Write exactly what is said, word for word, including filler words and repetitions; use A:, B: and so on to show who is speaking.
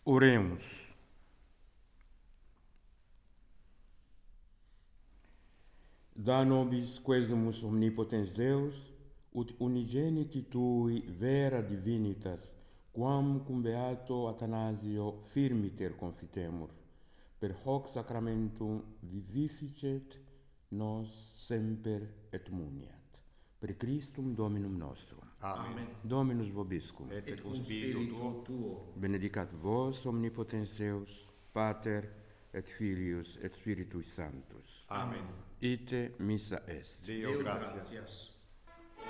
A: Oremos. Da nobis quesumus omnipotens Deus, ut unigeniti tui vera divinitas, quam cum beato Athanasio firmiter confitemur, per hoc sacramentum vivificet nos semper et muniat. Per Christum Dominum nostrum.
B: Amen.
A: Dominus vobiscum.
B: Et, et cum spiritu tuo. tuo.
A: Benedicat vos omnipotens Deus, Pater et Filius et Spiritus Sanctus.
B: Amen.
A: Ite missa est.
B: Deo gratias.